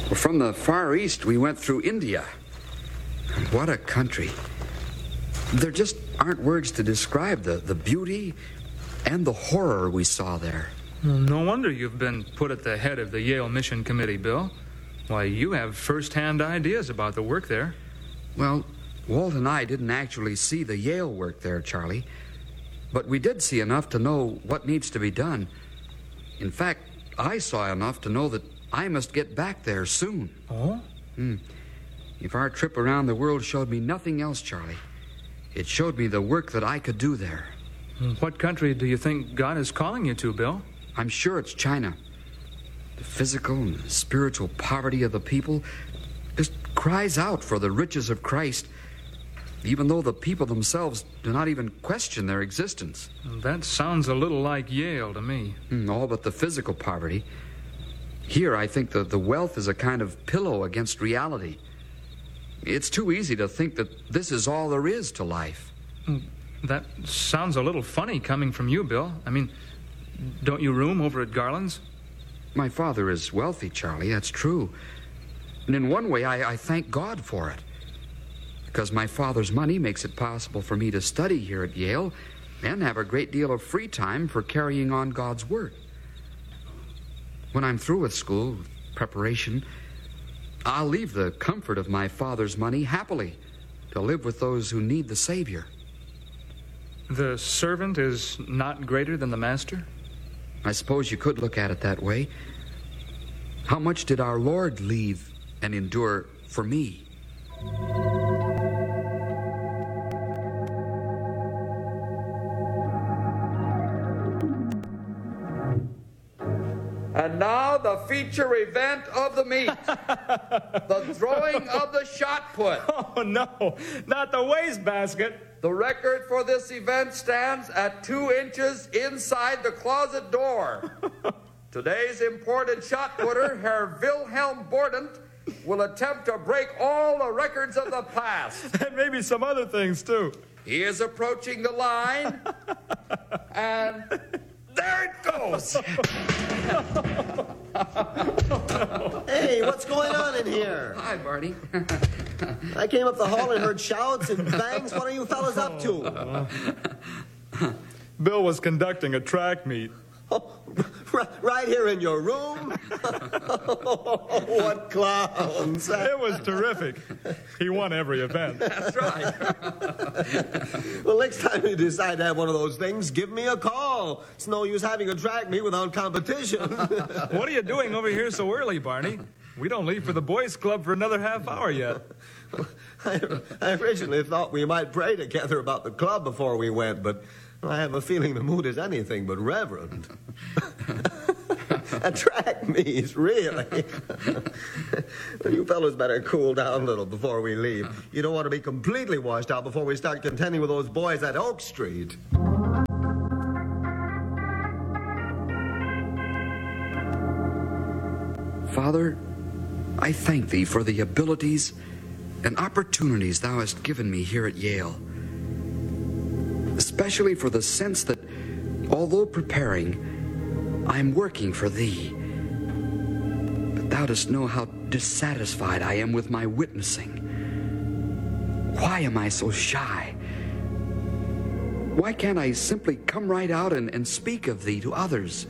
Well, from the Far East, we went through India. What a country. There just aren't words to describe the beauty and the horror we saw there. Well, no wonder you've been put at the head of the Yale Mission Committee, Bill. Why, you have first-hand ideas about the work there. Well, Walt and I didn't actually see the Yale work there, Charlie. But we did see enough to know what needs to be done. In fact, I saw enough to know that I must get back there soon. Oh? If our trip around the world showed me nothing else, Charlie, it showed me the work that I could do there. What country do you think God is calling you to, Bill? I'm sure it's China. The physical and spiritual poverty of the people just cries out for the riches of Christ, even though the people themselves do not even question their existence. That sounds a little like Yale to me. All but the physical poverty. Here, I think the wealth is a kind of pillow against reality. It's too easy to think that this is all there is to life. That sounds a little funny coming from you, Bill. I mean, don't you room over at Garland's? My father is wealthy, Charlie, that's true. And in one way, I thank God for it. Because my father's money makes it possible for me to study here at Yale and have a great deal of free time for carrying on God's work. When I'm through with school, preparation, I'll leave the comfort of my father's money happily to live with those who need the Savior. The servant is not greater than the master? I suppose you could look at it that way. How much did our Lord leave and endure for me? And now the feature event of the meet. The throwing of the shot put. Oh, no, not the wastebasket. The record for this event stands at 2 inches inside the closet door. Today's imported shot putter, Herr Wilhelm Bordent, will attempt to break all the records of the past. And maybe some other things, too. He is approaching the line, and there it goes. Hey, what's going on in here? Hi, Barney. I came up the hall and heard shouts and bangs. What are you fellas up to? Bill was conducting a track meet. Oh, right here in your room? What clowns. It was terrific. He won every event. That's right. Well, next time you decide to have one of those things, give me a call. It's no use having a track meet without competition. What are you doing over here so early, Barney? We don't leave for the boys' club for another half hour yet. I originally thought we might pray together about the club before we went, but I have a feeling the mood is anything but reverent. A track meet, really? Well, you fellows better cool down a little before we leave. You don't want to be completely washed out before we start contending with those boys at Oak Street. Father, I thank thee for the abilities and opportunities thou hast given me here at Yale. Especially for the sense that, although preparing, I am working for thee. But thou dost know how dissatisfied I am with my witnessing. Why am I so shy? Why can't I simply come right out and speak of thee to others?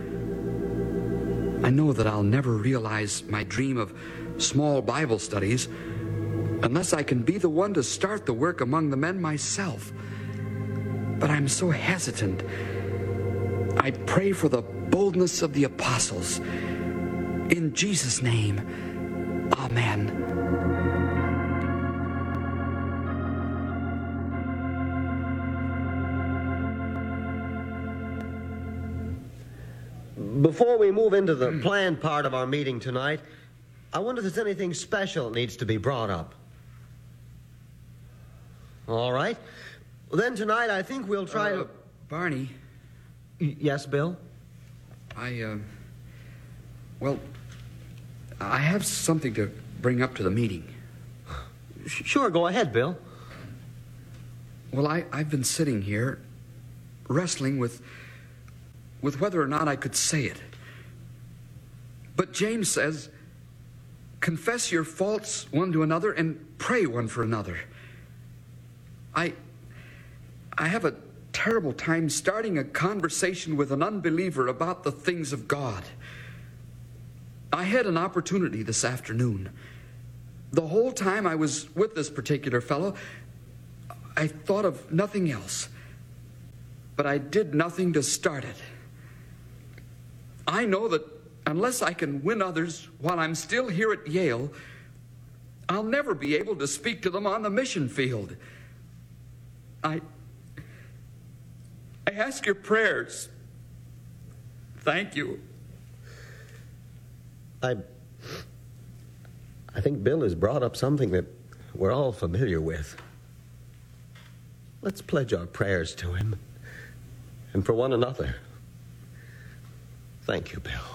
I know that I'll never realize my dream of small Bible studies unless I can be the one to start the work among the men myself. But I'm so hesitant. I pray for the boldness of the apostles. In Jesus' name, amen. Before we move into the planned part of our meeting tonight, I wonder if there's anything special that needs to be brought up. All right. Well, then tonight I think we'll try to... Barney. Yes, Bill? I have something to bring up to the meeting. Sure, go ahead, Bill. Well, I've been sitting here wrestling with whether or not I could say it. But James says, confess your faults one to another and pray one for another. I have a terrible time starting a conversation with an unbeliever about the things of God. I had an opportunity this afternoon. The whole time I was with this particular fellow, I thought of nothing else. But I did nothing to start it. I know that unless I can win others while I'm still here at Yale, I'll never be able to speak to them on the mission field. I ask your prayers. Thank you. I think Bill has brought up something that we're all familiar with. Let's pledge our prayers to him and for one another. Thank you, Bill.